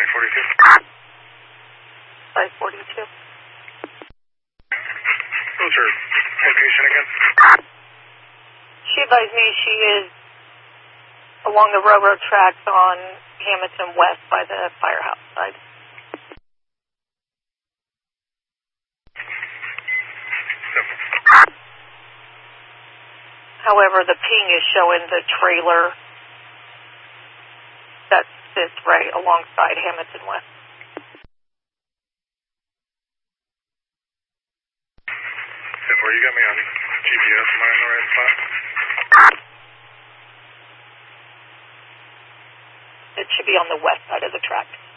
542. What's her location again? She advised me she is along the railroad tracks on Hamilton West by the firehouse side. However, the ping is showing the trailer that sits right alongside Hamilton West. Where you got me on GPS? Am I in the right spot? It should be on the west side of the track.